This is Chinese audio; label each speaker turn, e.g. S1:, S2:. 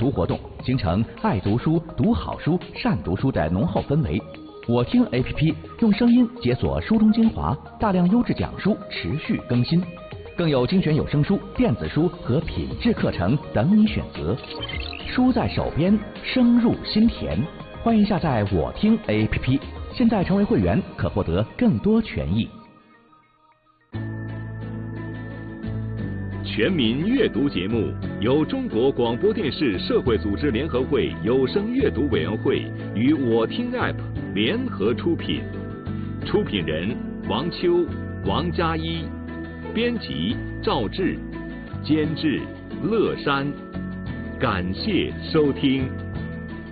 S1: 读活动，形成爱读书、读好书、善读书的浓厚氛围。我听 APP 用声音解锁书中精华，大量优质讲书持续更新，更有精选有声书、电子书和品质课程等你选择。书在手边，声入心田。欢迎下载我听 APP， 现在成为会员可获得更多权益。
S2: 全民阅读节目由中国广播电视社会组织联合会有声阅读委员会与我听 App 联合出品，出品人王秋、王佳一，编辑赵志，监制乐山。感谢收听。